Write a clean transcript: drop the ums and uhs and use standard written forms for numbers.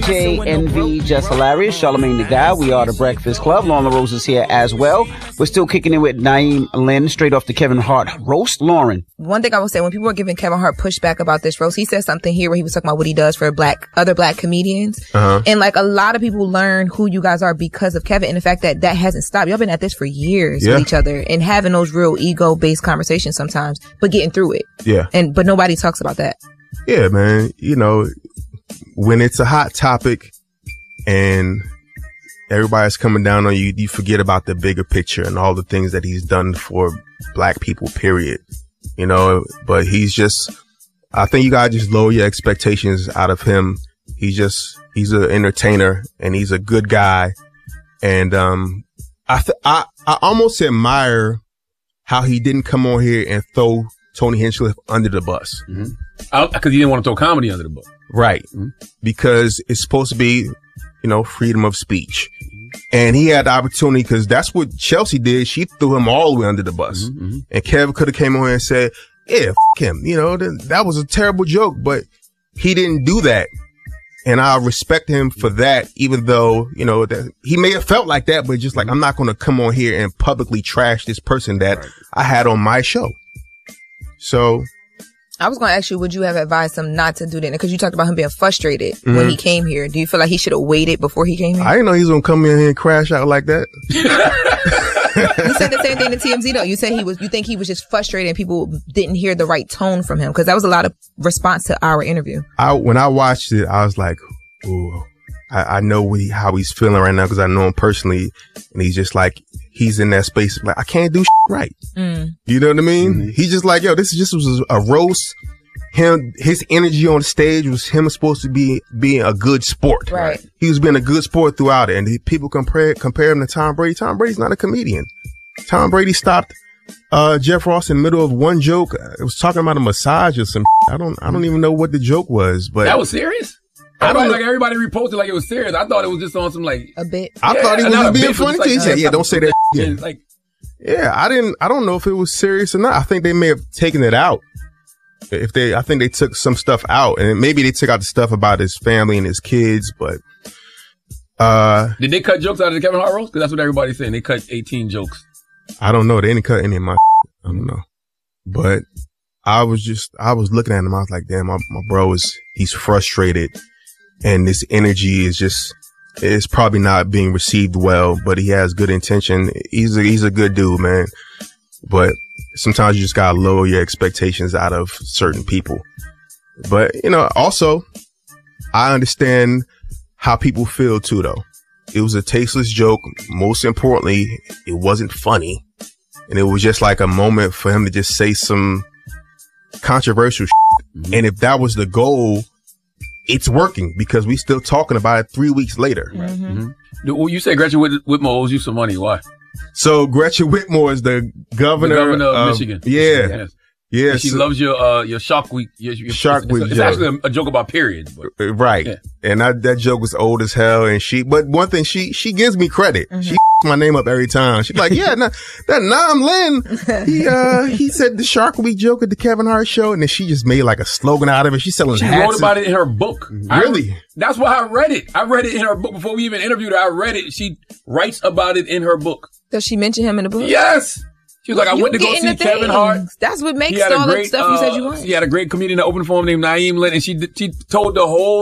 DJ NV Just Hilarious, Charlamagne the Guy. We are the Breakfast Club. Lauren Rose is here as well. We're still kicking in with Naeem Lynn, straight off the Kevin Hart roast. Lauren. One thing I will say, when people were giving Kevin Hart pushback about this roast, he said something here where he was talking about what he does for other black comedians. And like a lot of people learn who you guys are because of Kevin, and the fact that that hasn't stopped. Y'all been at this for years with each other and having those real ego-based conversations sometimes, but getting through it. Yeah. But nobody talks about that. Yeah, man. You know, when it's a hot topic and everybody's coming down on you, you forget about the bigger picture and all the things that he's done for black people, period. You know, but I think you gotta just lower your expectations out of him. He's an entertainer and he's a good guy. And, I almost admire how he didn't come on here and throw Tony Hinchcliffe under the bus. Because he didn't want to throw comedy under the bus. Right. Because it's supposed to be, you know, freedom of speech. And he had the opportunity, because that's what Chelsea did. She threw him all the way under the bus. And Kev could have came on here and said, yeah, f*** him. You know, that was a terrible joke, but he didn't do that. And I respect him for that, even though, you know, that he may have felt like that, but just like, I'm not going to come on here and publicly trash this person that I had on my show. So I was going to ask you, would you have advised him not to do that? Because you talked about him being frustrated when he came here. Do you feel like he should have waited before he came here? I didn't know he was going to come in here and crash out like that. You said the same thing to TMZ though. You said you think he was just frustrated and people didn't hear the right tone from him, because that was a lot of response to our interview. When I watched it, I was like, ooh, I know how he's feeling right now, because I know him personally, and he's just like, he's in that space like, I can't do right. You know what I mean? He's just like, yo, this was a roast. His energy on the stage was him supposed to be being a good sport. Right. He was being a good sport throughout it. And people compare him to Tom Brady. Tom Brady's not a comedian. Tom Brady stopped Jeff Ross in the middle of one joke. It was talking about a massage or some. I don't even know what the joke was, but that was serious. I don't like everybody reposted like it was serious. I thought it was just on some like a bit. I thought he was just being funny. Like, he said, "Yeah, don't say that." Yeah, I don't know if it was serious or not. I think they may have taken it out. I think they took some stuff out, and maybe they took out the stuff about his family and his kids. But did they cut jokes out of the Kevin Hart roast? Because that's what everybody's saying. They cut 18 jokes. I don't know. They didn't cut any of my. I don't know. But I was looking at him. I was like, damn, my bro he's frustrated, and this energy is probably not being received well. But he has good intention. He's a good dude, man. But sometimes you just gotta lower your expectations out of certain people. But, you know, also, I understand how people feel too, though. It was a tasteless joke. Most importantly, it wasn't funny. And it was just like a moment for him to just say some controversial shit. And if that was the goal, it's working, because we still talking about it 3 weeks later. You say Gretchen Whitmer owes you some money. Why? So Gretchen Whitmer is the governor of Michigan. Yeah. Yeah. And she loves your Shark Week. Shark Week It's joke. actually a joke about periods. But. Right. Yeah. And that joke was old as hell. And but one thing, she gives me credit. She my name up every time. She's like, yeah, that Naeem Lynn, he said the Shark Week joke at the Kevin Hart show. And then she just made like a slogan out of it. She's selling hats. She wrote about it in her book. Really? That's why I read it. I read it in her book before we even interviewed her. I read it. She writes about it in her book. Does she mention him in the book? Yes. She was like, I went to go see Kevin Hart. That's what makes all the stuff you said you want. She had a great comedian that opened for him named Naeem Lynn, and she told the whole